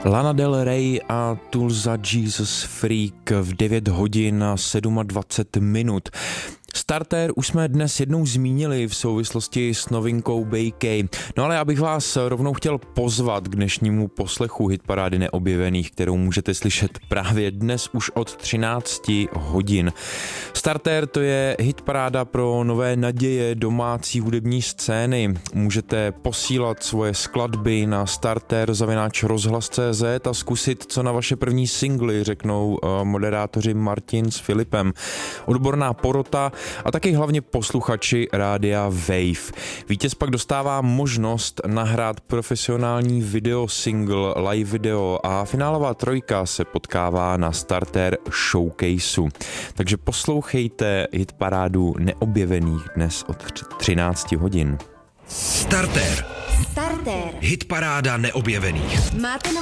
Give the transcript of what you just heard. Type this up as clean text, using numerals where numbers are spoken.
Lana Del Rey a Tulsa Jesus Freak v 9 hodin a 27 minut. Starter už jsme dnes jednou zmínili v souvislosti s novinkou Bay-K. No ale já bych vás rovnou chtěl pozvat k dnešnímu poslechu hitparády neobjevených, kterou můžete slyšet právě dnes už od 13 hodin. Starter to je hitparáda pro nové naděje domácí hudební scény. Můžete posílat svoje skladby na starter@rozhlas.cz a zkusit, co na vaše první singly řeknou moderátoři Martin s Filipem. Odborná porota a taky hlavně posluchači rádia Wave. Vítěz pak dostává možnost nahrát profesionální videosingle, live video a finálová trojka se potkává na Starter Showcaseu. Takže poslouchejte hitparádu neobjevených dnes od 13 hodin. Starter. Hitparáda neobjevených. Máte na